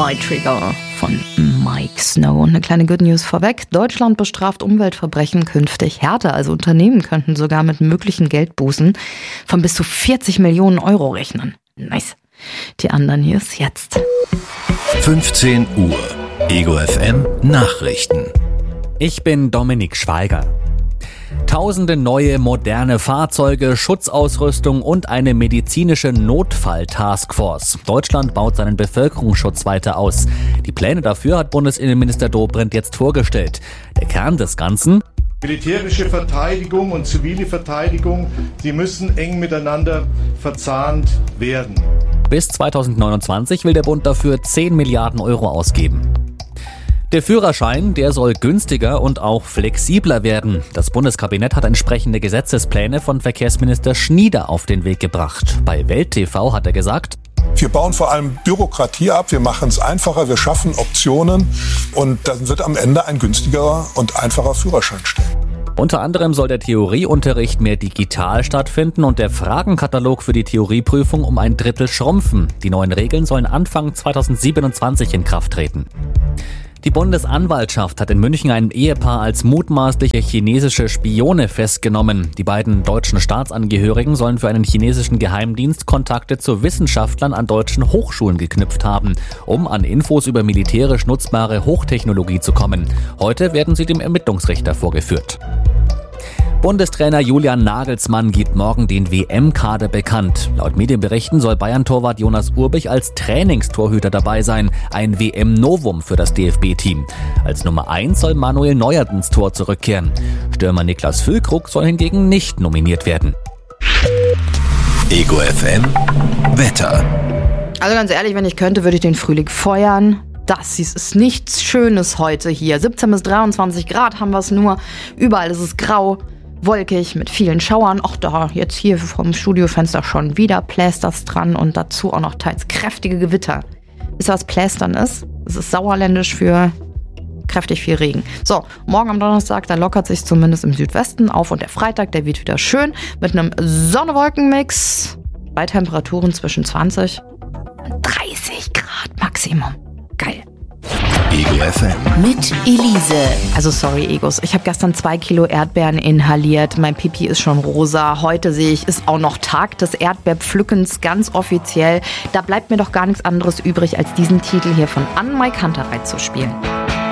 Night Trigger von Mike Snow. Und eine kleine Good News vorweg. Deutschland bestraft Umweltverbrechen künftig härter. Also Unternehmen könnten sogar mit möglichen Geldbußen von bis zu 40 Millionen Euro rechnen. Nice. Die anderen hier ist jetzt. 15 Uhr. Ego FM Nachrichten. Ich bin Dominik Schweiger. Tausende neue, moderne Fahrzeuge, Schutzausrüstung und eine medizinische Notfall-Taskforce. Deutschland baut seinen Bevölkerungsschutz weiter aus. Die Pläne dafür hat Bundesinnenminister Dobrindt jetzt vorgestellt. Der Kern des Ganzen: militärische Verteidigung und zivile Verteidigung, sie müssen eng miteinander verzahnt werden. Bis 2029 will der Bund dafür 10 Milliarden Euro ausgeben. Der Führerschein, der soll günstiger und auch flexibler werden. Das Bundeskabinett hat entsprechende Gesetzespläne von Verkehrsminister Schnieder auf den Weg gebracht. Bei Welt TV hat er gesagt: Wir bauen vor allem Bürokratie ab, wir machen es einfacher, wir schaffen Optionen und dann wird am Ende ein günstigerer und einfacher Führerschein stehen. Unter anderem soll der Theorieunterricht mehr digital stattfinden und der Fragenkatalog für die Theorieprüfung um ein Drittel schrumpfen. Die neuen Regeln sollen Anfang 2027 in Kraft treten. Die Bundesanwaltschaft hat in München ein Ehepaar als mutmaßliche chinesische Spione festgenommen. Die beiden deutschen Staatsangehörigen sollen für einen chinesischen Geheimdienst Kontakte zu Wissenschaftlern an deutschen Hochschulen geknüpft haben, um an Infos über militärisch nutzbare Hochtechnologie zu kommen. Heute werden sie dem Ermittlungsrichter vorgeführt. Bundestrainer Julian Nagelsmann gibt morgen den WM-Kader bekannt. Laut Medienberichten soll Bayern-Torwart Jonas Urbich als Trainingstorhüter dabei sein. Ein WM-Novum für das DFB-Team. Als Nummer 1 soll Manuel Neuer ins Tor zurückkehren. Stürmer Niklas Füllkrug soll hingegen nicht nominiert werden. Ego FM Wetter. Also ganz ehrlich, wenn ich könnte, würde ich den Frühling feuern. Das ist nichts Schönes heute hier. 17 bis 23 Grad haben wir es nur. Überall ist es grau, wolkig mit vielen Schauern. Auch da jetzt hier vom Studiofenster schon wieder Plästers dran und dazu auch noch teils kräftige Gewitter. Wisst ihr, was Plästern ist? Es ist sauerländisch für kräftig viel Regen. So, morgen am Donnerstag, da lockert sich zumindest im Südwesten auf und der Freitag, der wird wieder schön mit einem Sonne-Wolken-Mix bei Temperaturen zwischen 20 und 30 Grad Maximum. Geil. Ego FM. Mit Elise. Also sorry, Egos. Ich habe gestern 2 Kilo Erdbeeren inhaliert. Mein Pipi ist schon rosa. Heute sehe ich, ist auch noch Tag des Erdbeerpflückens, ganz offiziell. Da bleibt mir doch gar nichts anderes übrig, als diesen Titel hier von Anne-Mai Kantereit zu spielen.